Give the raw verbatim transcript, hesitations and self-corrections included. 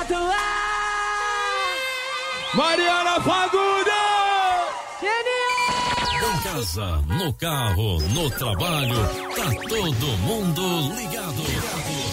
ar. Mariana Fagundes! Genial! Em casa, no carro, no trabalho, tá todo mundo ligado.